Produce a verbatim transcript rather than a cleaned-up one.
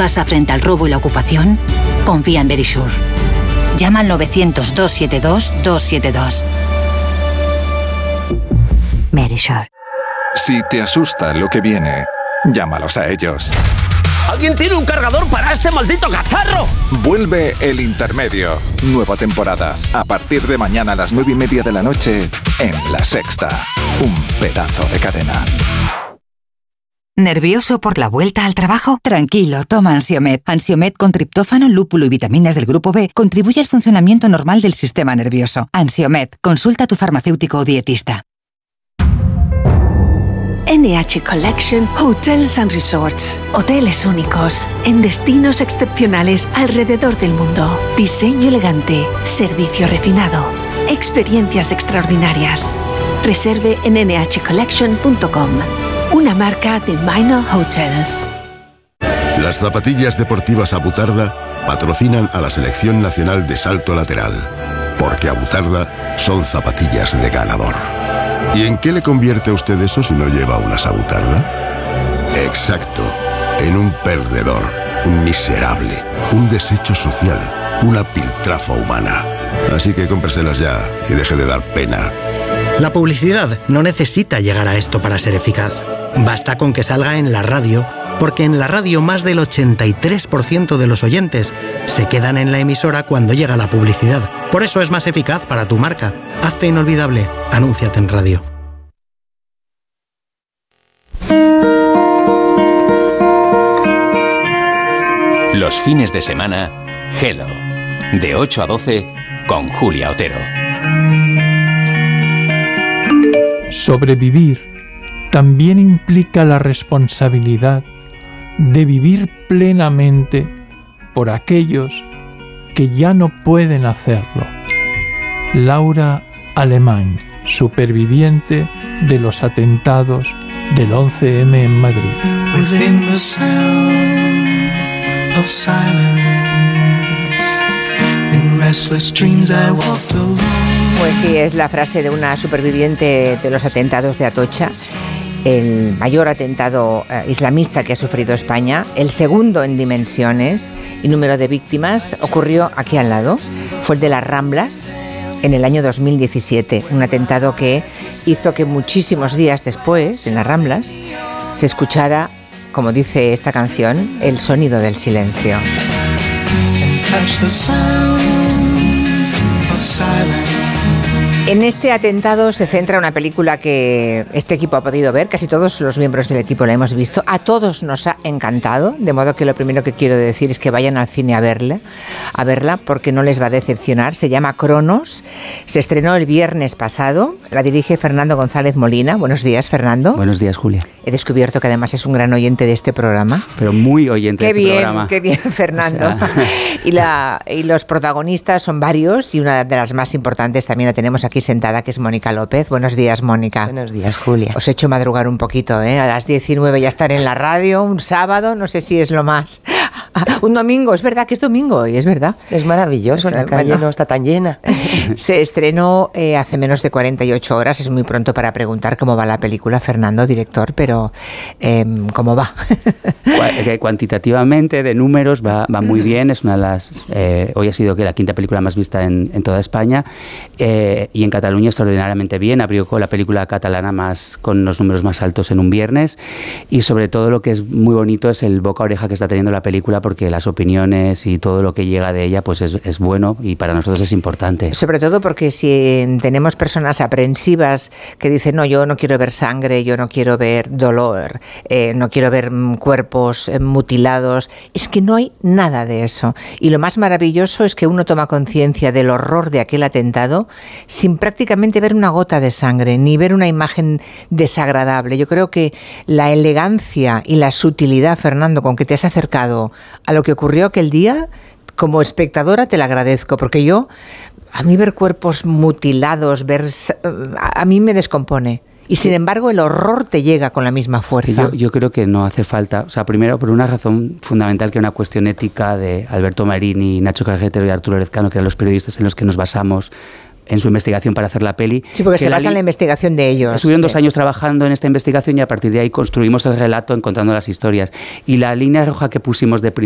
pasa frente al robo y la ocupación, confía en Verisure. Llama al novecientos, doscientos setenta y dos, doscientos setenta y dos. Verisure. Si te asusta lo que viene, llámalos a ellos. ¿Alguien tiene un cargador para este maldito cacharro? Vuelve El Intermedio. Nueva temporada. A partir de mañana a las nueve y media de la noche en La Sexta. Un pedazo de cadena. ¿Nervioso por la vuelta al trabajo? Tranquilo, toma Ansiomed. Ansiomed con triptófano, lúpulo y vitaminas del grupo B contribuye al funcionamiento normal del sistema nervioso. Ansiomed. Consulta a tu farmacéutico o dietista. N H Collection Hotels and Resorts. Hoteles únicos, en destinos excepcionales alrededor del mundo. Diseño elegante, servicio refinado, experiencias extraordinarias. Reserve en ene hache collection punto com. Una marca de Minor Hotels. Las zapatillas deportivas Abutarda patrocinan a la Selección Nacional de Salto Lateral. Porque Abutarda son zapatillas de ganador. ¿Y en qué le convierte a usted eso si no lleva una Abutarda? Exacto, en un perdedor, un miserable, un desecho social, una piltrafa humana. Así que cómpreselas ya y deje de dar pena. La publicidad no necesita llegar a esto para ser eficaz. Basta con que salga en la radio, porque en la radio más del ochenta y tres por ciento de los oyentes se quedan en la emisora cuando llega la publicidad. Por eso es más eficaz para tu marca. Hazte inolvidable. Anúnciate en radio. Los fines de semana, Hello. De ocho a doce con Julia Otero. Sobrevivir también implica la responsabilidad de vivir plenamente por aquellos que ya no pueden hacerlo. Laura Alemán, superviviente de los atentados del once eme en Madrid. Within the sound of silence, in restless dreams I walked alone. Pues sí, es la frase de una superviviente de los atentados de Atocha, el mayor atentado eh, islamista que ha sufrido España, el segundo en dimensiones y número de víctimas. Ocurrió aquí al lado, fue el de las Ramblas en el año dos mil diecisiete, un atentado que hizo que muchísimos días después, en las Ramblas, se escuchara, como dice esta canción, el sonido del silencio. En este atentado se centra una película que este equipo ha podido ver, casi todos los miembros del equipo la hemos visto, a todos nos ha encantado, de modo que lo primero que quiero decir es que vayan al cine a verla, a verla porque no les va a decepcionar. Se llama Cronos, se estrenó el viernes pasado, la dirige Fernando González Molina. Buenos días, Fernando. Buenos días, Julia. He descubierto que además es un gran oyente de este programa. Pero muy oyente qué de este bien, programa. Qué bien, Fernando. O sea... y, la, y los protagonistas son varios y una de las más importantes también la tenemos aquí sentada, que es Mónica López. Buenos días, Mónica. Buenos días, Julia. Os he hecho madrugar un poquito, ¿eh? A las diecinueve ya estar en la radio, un sábado, no sé si es lo más. Un domingo, es verdad que es domingo hoy, es verdad. Es maravilloso, la calle bueno, no está tan llena. Se estrenó eh, hace menos de cuarenta y ocho horas, es muy pronto para preguntar cómo va la película, Fernando, director, pero eh, ¿cómo va? Cuantitativamente, de números, va, va muy bien, es una de las... Eh, hoy ha sido que la quinta película más vista en, en toda España, eh, y en Cataluña extraordinariamente bien, abrió con la película catalana más con los números más altos en un viernes, y sobre todo lo que es muy bonito es el boca a oreja que está teniendo la película, porque las opiniones y todo lo que llega de ella pues es, es bueno y para nosotros es importante. Sobre todo porque si tenemos personas aprensivas que dicen no, yo no quiero ver sangre, yo no quiero ver dolor, eh, no quiero ver cuerpos eh, mutilados, es que no hay nada de eso. Y lo más maravilloso es que uno toma conciencia del horror de aquel atentado sin prácticamente ver una gota de sangre, ni ver una imagen desagradable. Yo creo que la elegancia y la sutilidad, Fernando, con que te has acercado a lo que ocurrió aquel día, como espectadora te lo agradezco, porque yo, a mí ver cuerpos mutilados, ver, a mí me descompone. Y sin embargo el horror te llega con la misma fuerza. Sí, yo, yo creo que no hace falta, o sea, primero por una razón fundamental, que es una cuestión ética de Alberto Marini, Nacho Carretero y Arturo Lezcano, que eran los periodistas en los que nos basamos en su investigación para hacer la peli. Sí, porque se basa en la investigación de ellos. Estuvieron dos años trabajando en esta investigación y a partir de ahí construimos el relato encontrando las historias. Y la línea roja que pusimos de